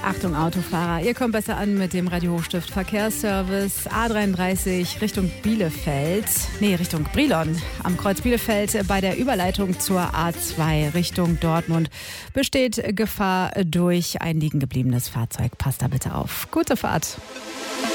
Achtung Autofahrer, ihr kommt besser an mit dem Radio Hochstift Verkehrsservice A33 Richtung Richtung Brilon. Am Kreuz Bielefeld bei der Überleitung zur A2 Richtung Dortmund besteht Gefahr durch ein liegen gebliebenes Fahrzeug. Passt da bitte auf. Gute Fahrt.